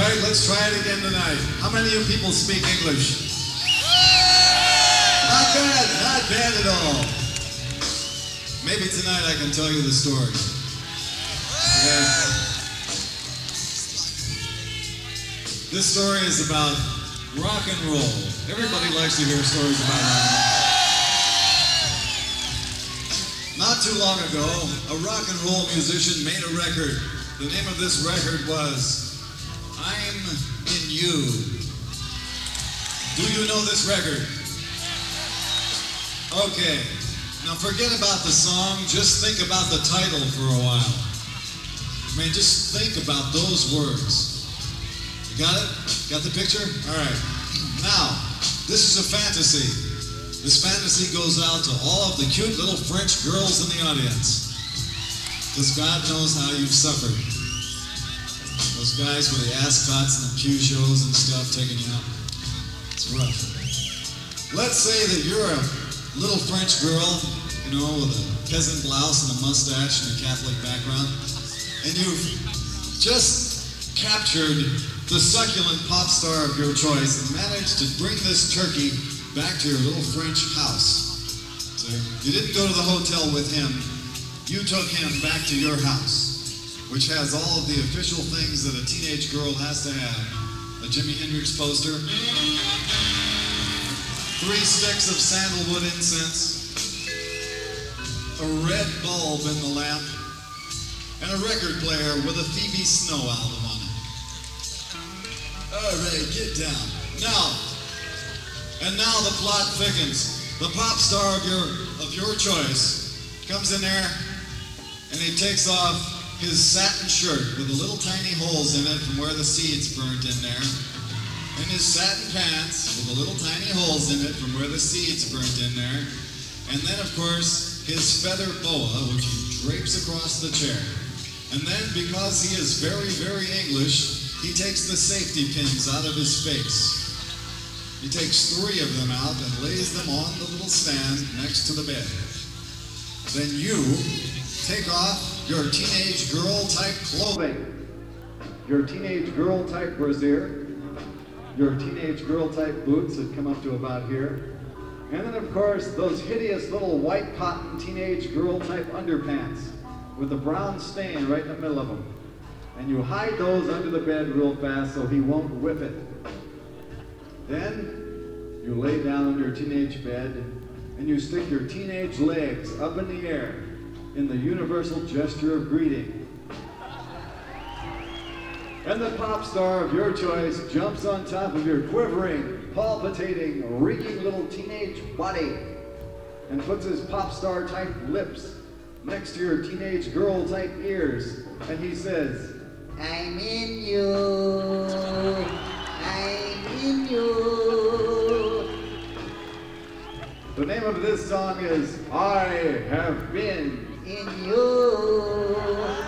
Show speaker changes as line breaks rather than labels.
right, let's try it again tonight. How many of you people speak English? Not bad, not bad at all. Maybe tonight I can tell you the story. Yeah. This story is about rock and roll. Everybody likes to hear stories about rock and roll. Not too long ago, a rock and roll musician made a record. The name of this record was I'm in You. Do you know this record? Okay. Now forget about the song, just think about the title for a while. I mean, just think about those words. You got it? Got the picture? All right. Now, this is a fantasy. This fantasy goes out to all of the cute little French girls in the audience. Because God knows how you've suffered. Those guys with the ascots and the pew shows and stuff taking you out. It's rough. Let's say that you're a little French girl, you know, with a peasant blouse and a mustache and a Catholic background. And you've just captured the succulent pop star of your choice and managed to bring this turkey back to your little French house. So you didn't go to the hotel with him, you took him back to your house, which has all of the official things that a teenage girl has to have. A Jimi Hendrix poster, 3 sticks of sandalwood incense, a red bulb in the lamp, and a record player with a Phoebe Snow album on it. All right, get down. Now the plot thickens. The pop star of your choice comes in there and he takes off his satin shirt with the little tiny holes in it from where the seeds burnt in there, and his satin pants with the little tiny holes in it from where the seeds burnt in there, and then of course his feather boa which he drapes across the chair. And then because he is very, very English, he takes the safety pins out of his face. He takes 3 of them out and lays them on the little stand next to the bed. Then you take off your teenage girl type clothing, your teenage girl type brassiere, your teenage girl type boots that come up to about here, and then of course those hideous little white cotton teenage girl type underpants with a brown stain right in the middle of them. And you hide those under the bed real fast so he won't whip it. Then you lay down on your teenage bed and you stick your teenage legs up in the air in the universal gesture of greeting. And the pop star of your choice jumps on top of your quivering, palpitating, reeking little teenage body and puts his pop star type lips next to your teenage girl type ears, and he says, I'm in you. I'm in you. The name of this song is I Have Been in You.